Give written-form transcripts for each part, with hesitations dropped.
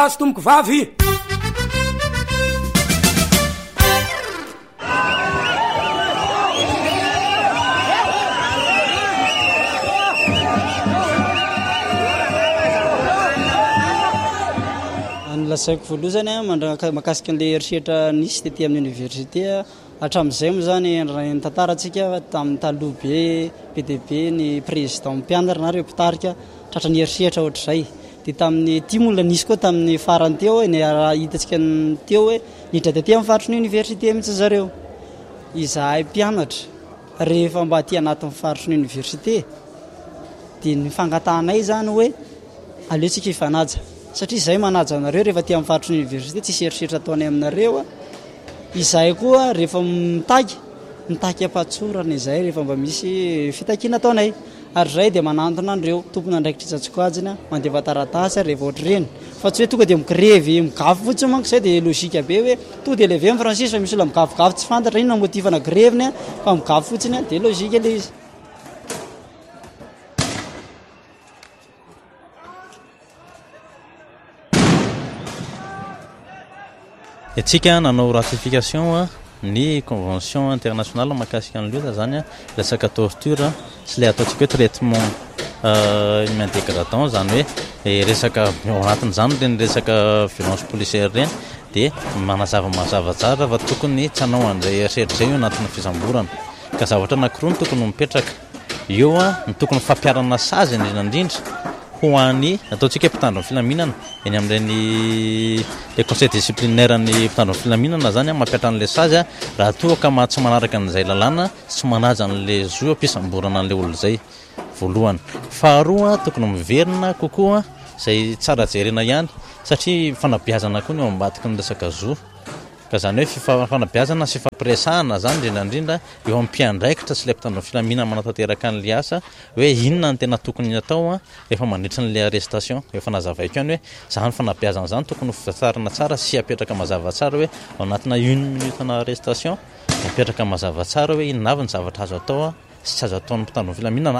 azo tomboko vavy lasaiko voaloha zany makasika an'le eritreritra nisy tetỳ amin'ny université hatramin'izay moa zany tantaratsika tamin'ny taloha be dia be ny président mpianatra na reo mpitarika tratra ny eritreritra ohatr'izay dia tamin'ny timola nisy koa tamin'ny farany teo ny hitatsika teo hoe nidra tetỳ amin'ny faritry ny université mihitsy zareo izahay mpianatra rehefa mba aty anatin'ny faritry ny université dia ny fangatanay zany hoe aleotsika ifanaja satria izay manaja anareo rehefa ty amin'ny faritry ny université tsisy eritreritra ataonay aminareo izahay koa rehefa mitaky ampatsorana izay rehefa mba misy fitakiana ataonay ary zay dia manantona andreo tompona andraikitra itsatsiko ajina mandeva taratasy rehefa ohatr'ireny fa tsy hoe tonga dia mikrevy migafy fotsiny manko izay dia logika be hoe to dia leve amin'ny francis fa misy ola migafigafy tsy fantatra inona motivana greviny fa migafy fotsiny dia logika le izy etsika nanao ratification ny convention internationale mahakasika an'lota zany resaka torture sy le ataontsika hoe traitement humain dégradant zany hoe resaka ao anatin'izany reny resaka violence policière reny dia mazava tsara fa tokony tsy hanao andray eritreritra zay io anatin'ny fisamborana ka zavatra anankiroa ny tokony mipetraka eo ny tokony fampiarana sazy indrindra ho an'ny ataontsika hoe mpitandro ny filaminana eny amin'ireny le conseil disciplinaire ny mpitandro ny filaminana zany mampiatra an'le sazy raha toa ka tsy manaraka an'izay lalàna tsy manaja an'le zo ampisamborana an'le olo zay voalohany faharoa tokony miverina kokoa zay tsara jerena ihany satria fanabeazana koa ny eo ambadiky ny resaka zo ka zany hoe fanabeazana sy fampiresahana zany indrindra eo amin'ny mpiandraikitra sy le mpitandro ny filaminana manatanteraka an'le asa hoe inona ny tena tokony atao rehefa mandritra n'le arrestation efa nazavaiko ihany hoe zany fanabeazana zany tokony fitarina tsara sy apetraka mazava tsara hoe ao anatina 1 minute na arrestation apetraka mazava tsara hoe inona avy ny zavatra azo atao sy tsy azo ataon'ny mpitandro ny filaminana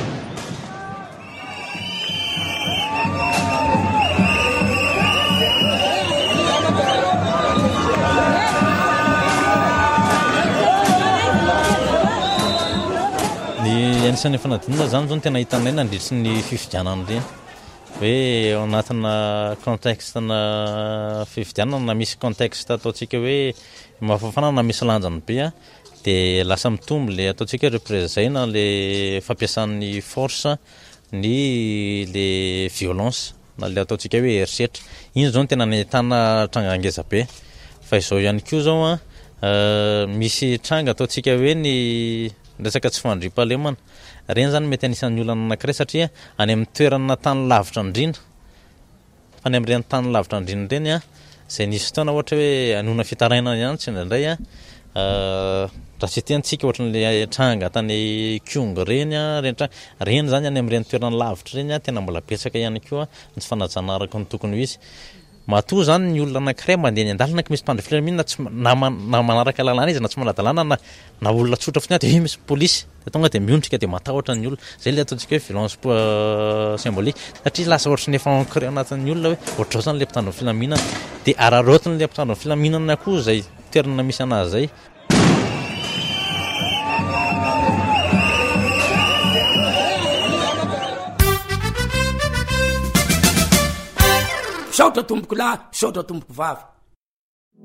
anisan'ny fanadinana zany zao ny tena hitanay nandritry ny fifidianana reny hoe ao anatina contexte na fifidianana na misy contexte ataontsika hoe mafafana na misy lanjany be dia lasa mitombo le ataontsika hoe représena le fampiasan'ny force ny le violence na le ataontsika hoe eritreritra iny zao ny tena nahitana tranga be fa izao ihany koa zao misy tranga ataontsika hoe ny resaka tsy fandriam-pahalemana reny zany mety anisan'ny olana anankiray satria any amin'ny toerana tany lavitra indrindra fa ny amin'ireny tany lavitra indrindra reny zay nisy fotoana ohatra hoe anona fitarainana ihany tsy indraindray raha tsy tiantsika ohatran'le tranga tany Kyongo reny reny zany any amin'ireny toerana lavitra reny tena mbola betsaka ihany koa ny fanajana araka ny tokony ho izy matoa zany ny olona anankiray mandeha ny andalana misy mpandro filaminana tsy na manaraka lalàna izy na tsy manadalàna na olona tsotra fotsiny dia misy polisy dia tonga dia miondrika dia matahotra ny olona zay le ataontsika hoe violence symbolique satria lasa ohatra ny efa ancré anatin'ny olona hoe ohatrao zany le mpitandro ny filaminana dia ararotiny le mpitandro ny filaminana koa zay toerana misy anazy zay saotra tomboko lahy saotra tomboko vavy